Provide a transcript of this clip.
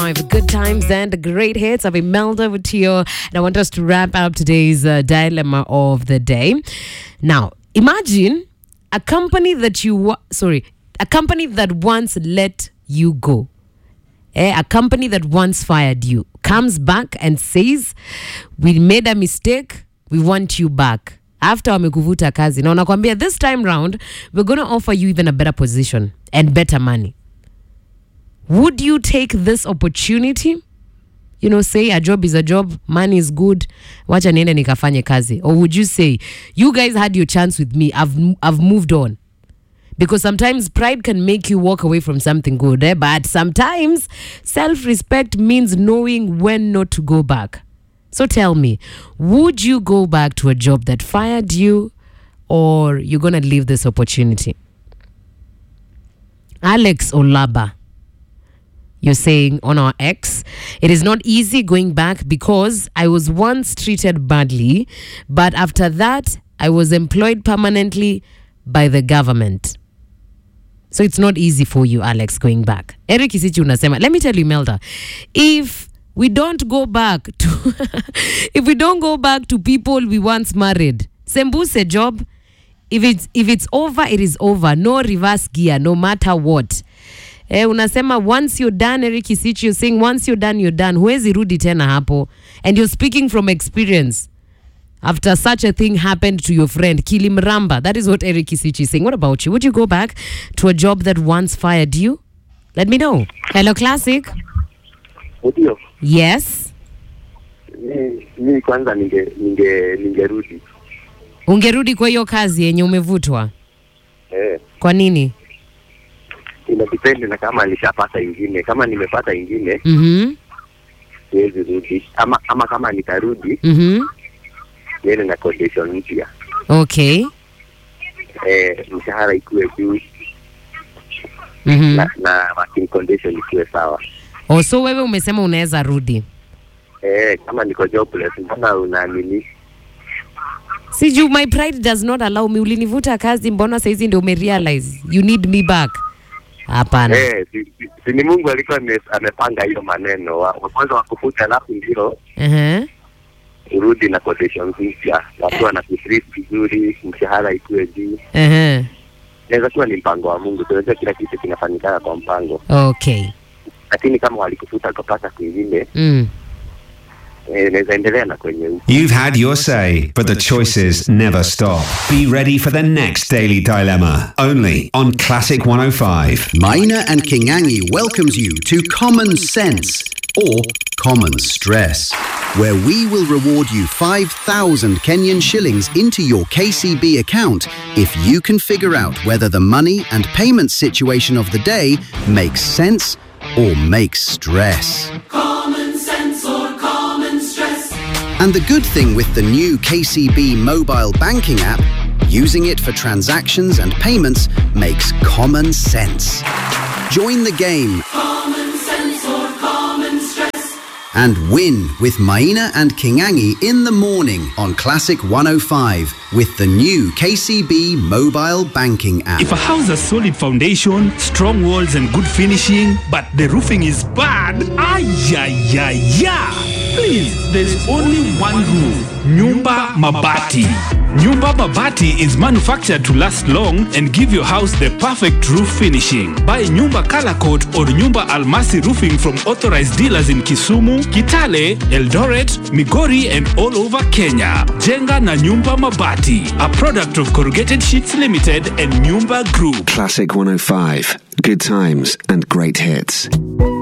Good times and great hits. I've melted over to you, and I want us to wrap up today's dilemma of the day. Now, imagine a company that a company that once let you go. A company that once fired you comes back and says, we made a mistake, we want you back. After wamekuvuta kazi. Na unakwambia, this time round, we're going to offer you even a better position and better money. Would you take this opportunity? You know, say a job is a job, money is good, wacha niende nikafanye kazi. Or would you say, you guys had your chance with me, I've moved on? Because sometimes pride can make you walk away from something good, but sometimes self-respect means knowing when not to go back. So tell me, would you go back to a job that fired you, or you're going to leave this opportunity? Alex Olaba, you're saying on our X, it is not easy going back because I was once treated badly, but after that, I was employed permanently by the government. So it's not easy for you, Alex, going back. Eric Isichi unasema, let me tell you, Melda, if we don't go back to people we once married, sembuse job, if it's over, it is over. No reverse gear, no matter what. Unasema once you're done, Eric Isichi, you're saying once you're done, you're done. Huwezi rudi tena hapo. And you're speaking from experience. After such a thing happened to your friend, Kilimramba. That is what Eric Isichi is saying. What about you? Would you go back to a job that once fired you? Let me know. Hello, Classic. Ndio. Yes. Mimi kwanza ningerudi. Ungerudi kwa hiyo kazi yenye umevutwa? Kwa nini? Inadepende na kama nishapata ingine. Kama nimepata ingine, siwezi rudi. Ama kama nitarudi, niende na condition mpya. Okay. Mshahara ikuwe juu. Na working condition ikuwe sawa. So wewe umesema unaweza rudi? Kama niko jobless, mbona unaamini? Siju, my pride does not allow me. Ulinivuta kazi, mbona saizi ndio umerealize you need me back? Hapana. Si ni Mungu alikuwa amepanga hiyo maneno. Kwanza wakufuta alafu ndio. Urudi na quotations mpya. Watu wanakutreat vizuri, mshahara ikuwe juu. Inaweza kuwa ni mpango wa Mungu. Tunajua kila kitu kinafanyika kwa mpango. Okay. Lakini kama walikufuta kupata kwingine, You've had your say, but the choices never stop. Be ready for the next Daily Dilemma, only on Classic 105. Maina and Kingangi welcomes you to Common Sense, or Common Stress, where we will reward you 5,000 Kenyan shillings into your KCB account if you can figure out whether the money and payment situation of the day makes sense or makes stress. Common sense or common stress. And the good thing with the new KCB mobile banking app, using it for transactions and payments makes common sense. Join the game. Common sense or common stress. And win with Maina and Kingangi in the morning on Classic 105 with the new KCB mobile banking app. If a house has solid foundation, strong walls and good finishing, but the roofing is bad, please, there's only one roof. Nyumba Mabati. Nyumba Mabati is manufactured to last long and give your house the perfect roof finishing. Buy Nyumba Color Coat or Nyumba Almasi roofing from authorized dealers in Kisumu, Kitale, Eldoret, Migori and all over Kenya. Jenga na Nyumba Mabati, a product of Corrugated Sheets Limited and Nyumba Group. Classic 105. Good times and great hits.